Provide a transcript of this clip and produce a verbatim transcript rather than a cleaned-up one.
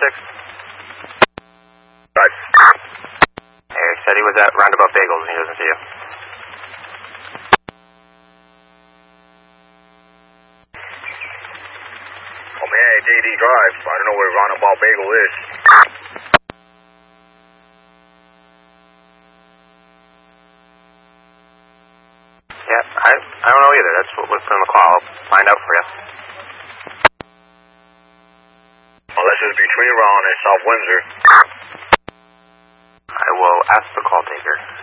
six? Right. Hey, he said he was at Roundabout Bagels and he doesn't see you. Oh man, J D Drive. I don't know where Roundabout Bagel is. Yeah, I I don't know either. That's what was on the call. I'll find out for you. Unless it's between Ron and South Windsor. I will ask the call taker.